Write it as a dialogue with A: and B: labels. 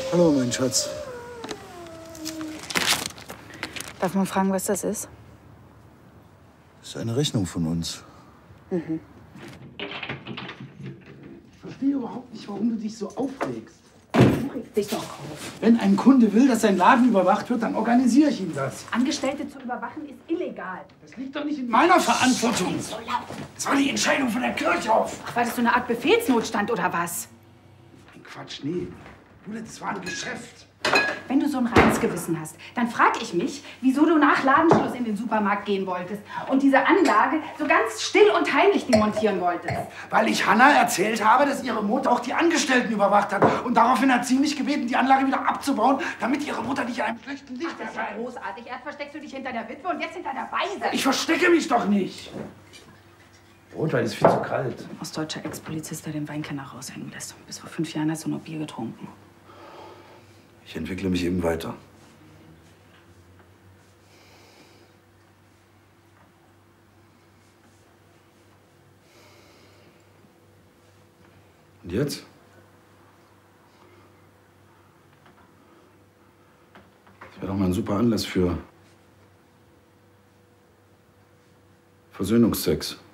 A: Hallo, mein Schatz.
B: Darf man fragen, was das ist?
A: Das ist eine Rechnung von uns.
C: Ich verstehe überhaupt nicht, warum du dich so aufregst.
B: Du regst dich doch auf.
C: Wenn ein Kunde will, dass sein Laden überwacht wird, dann organisiere ich ihm das.
B: Angestellte zu überwachen ist illegal.
C: Das liegt doch nicht in meiner Verantwortung.
B: So laut.
C: Das war die Entscheidung von der Kirchhoff.
B: Ach, war das so eine Art Befehlsnotstand oder was?
C: Ein Quatsch, nee. Jule, das war ein Geschäft.
B: Wenn du so ein reines Gewissen hast, dann frage ich mich, wieso du nach Ladenschluss in den Supermarkt gehen wolltest und diese Anlage so ganz still und heimlich demontieren wolltest.
C: Weil ich Hanna erzählt habe, dass ihre Mutter auch die Angestellten überwacht hat. Und daraufhin hat sie mich gebeten, die Anlage wieder abzubauen, damit ihre Mutter nicht in einem schlechten Licht
B: Das ist ja
C: erscheint.
B: großartig. Erst versteckst du dich hinter der Witwe und jetzt hinter der Waise.
C: Ich verstecke mich doch nicht. Rotwein ist viel zu kalt.
B: Ostdeutscher Ex-Polizist, der den Weinkenner raushängen lässt. Bis vor 5 Jahren hast du nur Bier getrunken.
A: Ich entwickle mich eben weiter. Und jetzt? Das wäre doch mal ein super Anlass für Versöhnungsex.